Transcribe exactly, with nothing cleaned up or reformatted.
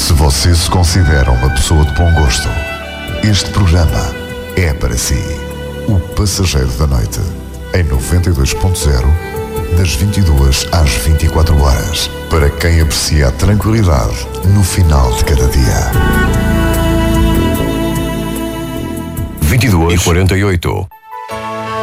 Se você se considera uma pessoa de bom gosto, este programa é para si. O Passageiro da Noite, em noventa e dois ponto zero, das vinte e duas às vinte e quatro horas, para quem aprecia a tranquilidade no final de cada dia. vinte e duas e quarenta e oito.